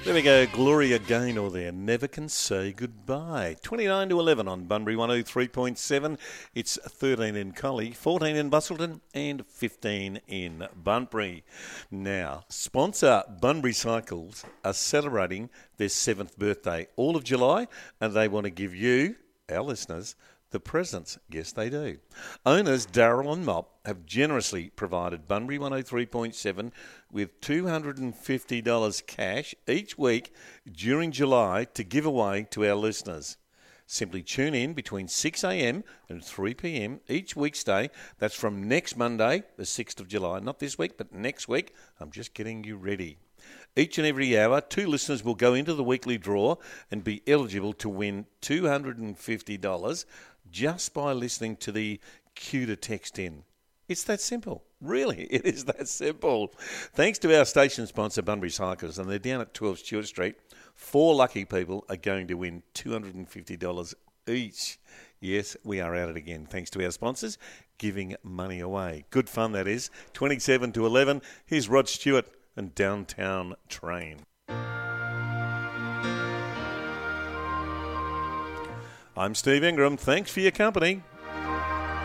There we go, Gloria Gaynor there. Never can say goodbye. 29 to 11 on Bunbury 103.7. It's 13 in Collie, 14 in Busselton and 15 in Bunbury. Now, sponsor Bunbury Cycles are celebrating their 7th birthday all of July, and they want to give you, our listeners, the presents. Yes, they do. Owners Darryl and Mop have generously provided Bunbury 103.7 with $250 cash each week during July to give away to our listeners. Simply tune in between 6am and 3pm each weekday. That's from next Monday, the 6th of July. Not this week, but next week. I'm just getting you ready. Each and every hour, 2 listeners will go into the weekly draw and be eligible to win $250 just by listening to the cue to text in. It's that simple. Really, it is that simple. Thanks to our station sponsor, Bunbury Cycles, and they're down at 12 Stewart Street. 4 lucky people are going to win $250 each. Yes, we are at it again, thanks to our sponsors, giving money away. Good fun, that is. 27 to 11. Here's Rod Stewart and Downtown Train. I'm Steve Ingram. Thanks for your company.